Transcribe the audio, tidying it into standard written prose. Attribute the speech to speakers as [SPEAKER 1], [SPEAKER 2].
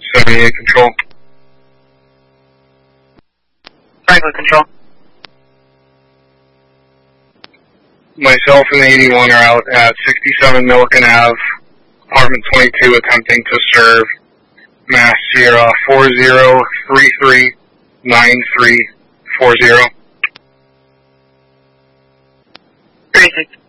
[SPEAKER 1] 78 Control.
[SPEAKER 2] Franklin Control.
[SPEAKER 1] Myself and the 81 are out at 67 Milliken Ave, apartment 22, attempting to serve Mass Sierra 40339340.
[SPEAKER 2] 36.